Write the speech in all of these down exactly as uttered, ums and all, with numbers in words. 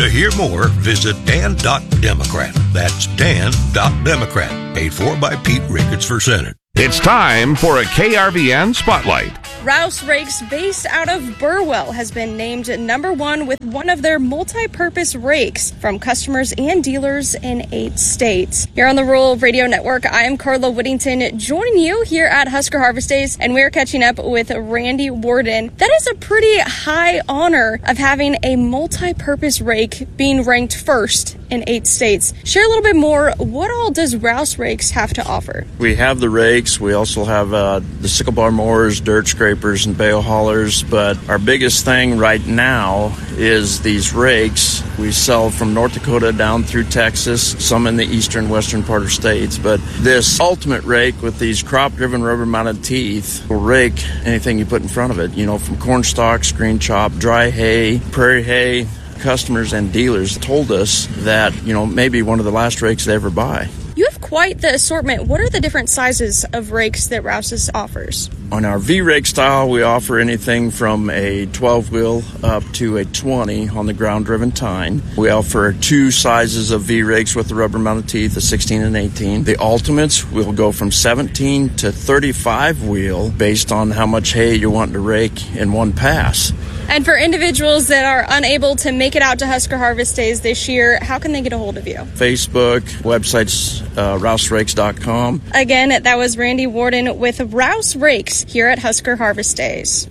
To hear more, visit dan dot democrat. That's dan dot democrat. Paid for by Pete Ricketts for Senate. It's time for a K R V N Spotlight. Rouse Rakes, based out of Burwell, has been named number one with one of their multi-purpose rakes from customers and dealers in eight states. Here on the Rural Radio Network, I am Carla Whittington, joining you here at Husker Harvest Days, and we're catching up with Randy Warden. That is a pretty high honor of having a multi-purpose rake being ranked first in eight states. Share a little bit more. What all does Rouse Rakes have to offer? We have the rakes. We also have uh, the sickle bar mowers, dirt scrapers, and bale haulers. But our biggest thing right now is these rakes. We sell from North Dakota down through Texas, some in the eastern, western part of states. But this ultimate rake with these crop-driven rubber-mounted teeth will rake anything you put in front of it. You know, from corn stalks, green chop, dry hay, prairie hay. Customers and dealers told us that, you know, maybe one of the last rakes they ever buy. You have quite the assortment. What are the different sizes of rakes that Rouse's offers? On our V-rake style, we offer anything from a twelve-wheel up to a twenty on the ground-driven tine. We offer two sizes of V-rakes with the rubber-mounted teeth, a sixteen and eighteen. The ultimates will go from seventeen to thirty-five wheel based on how much hay you want to rake in one pass. And for individuals that are unable to make it out to Husker Harvest Days this year, how can they get a hold of you? Facebook, websites, uh, rouse rakes dot com. Again, that was Randy Warden with Rouse Rakes here at Husker Harvest Days.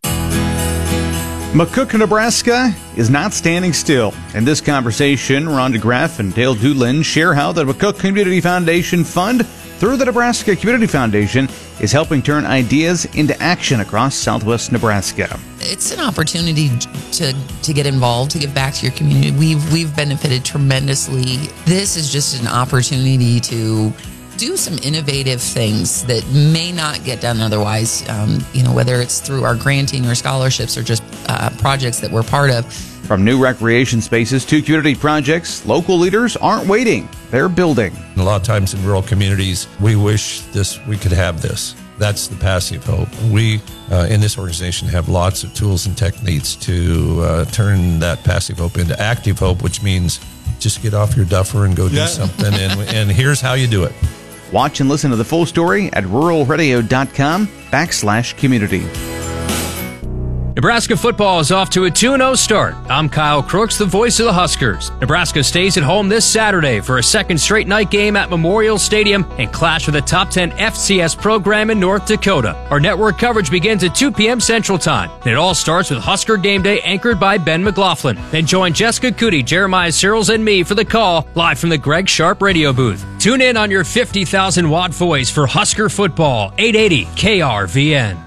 McCook, Nebraska is not standing still. In this conversation, Ron DeGraff and Dale Doolin share how the McCook Community Foundation Fund, through the Nebraska Community Foundation, is helping turn ideas into action across southwest Nebraska. It's an opportunity to to get involved, to give back to your community. We've we've benefited tremendously. This is just an opportunity to do some innovative things that may not get done otherwise. Um, you know, whether it's through our granting or scholarships or just uh, projects that we're part of. From new recreation spaces to community projects, local leaders aren't waiting. They're building. A lot of times in rural communities, we wish this we could have this. That's the passive hope. We, uh, in this organization, have lots of tools and techniques to uh, turn that passive hope into active hope, which means just get off your duffer and go do yeah. something. And, and here's how you do it. Watch and listen to the full story at rural radio dot com backslash community. Nebraska football is off to a two and oh start. I'm Kyle Crooks, the voice of the Huskers. Nebraska stays at home this Saturday for a second straight night game at Memorial Stadium and clash with a top ten F C S program in North Dakota. Our network coverage begins at two p.m. Central Time, and it all starts with Husker Game Day anchored by Ben McLaughlin. Then join Jessica Cootie, Jeremiah Searles, and me for the call live from the Greg Sharp radio booth. Tune in on your fifty thousand watt voice for Husker football, eight eighty K R V N.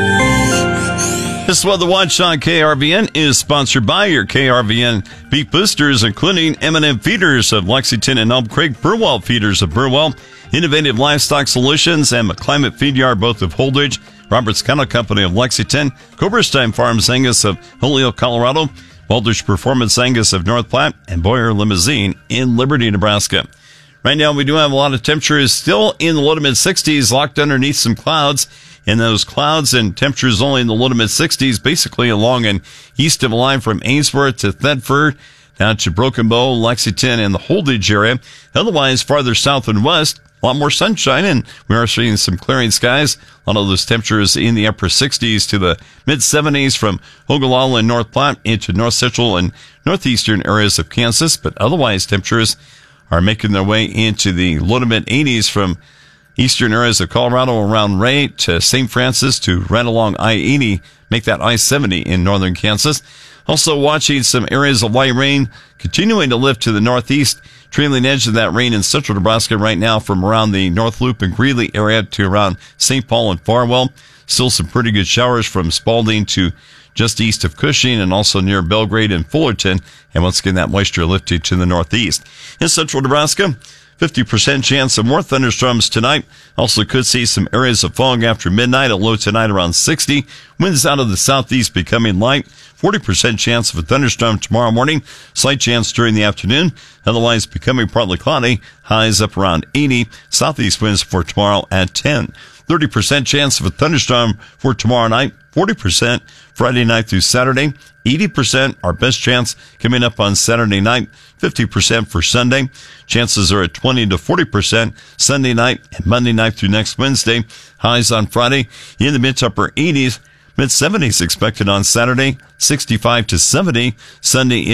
This Weather Watch on K R V N is sponsored by your K R V N beef boosters, including M and M Feeders of Lexington and Elm Creek, Burwell Feeders of Burwell, Innovative Livestock Solutions, and McClimate Feed Yard, both of Holdridge, Roberts Kennel Company of Lexington, Coberstein Farms Angus of Holyoke, Colorado, Baldrige Performance Angus of North Platte, and Boyer Limousine in Liberty, Nebraska. Right now, we do have a lot of temperatures still in the low to mid sixties, locked underneath some clouds. And those clouds and temperatures only in the low to mid sixties, basically along and east of the line from Ainsworth to Thetford, down to Broken Bow, Lexington, and the Holdridge area. Otherwise, farther south and west, a lot more sunshine, and we are seeing some clearing skies. A lot of those temperatures in the upper sixties to the mid seventies from Ogallala and North Platte into north central and northeastern areas of Kansas. But otherwise, temperatures are making their way into the low to mid eighties from eastern areas of Colorado around Ray to Saint Francis to right along I eighty, make that I seventy in northern Kansas. Also watching some areas of light rain continuing to lift to the northeast, trailing edge of that rain in central Nebraska right now from around the North Loop and Greeley area to around Saint Paul and Farwell. Still some pretty good showers from Spalding to just east of Cushing and also near Belgrade and Fullerton. And once again, that moisture lifted to the northeast. In central Nebraska, fifty percent chance of more thunderstorms tonight. Also could see some areas of fog after midnight. A low tonight around sixty. Winds out of the southeast becoming light. forty percent chance of a thunderstorm tomorrow morning. Slight chance during the afternoon. Otherwise becoming partly cloudy. Highs up around eighty. Southeast winds for tomorrow at ten. thirty percent chance of a thunderstorm for tomorrow night, forty percent Friday night through Saturday, eighty percent our best chance coming up on Saturday night, fifty percent for Sunday. Chances are at twenty to forty percent Sunday night and Monday night through next Wednesday. Highs on Friday in the mid to upper eighties, mid seventies expected on Saturday, sixty-five to seventy Sunday.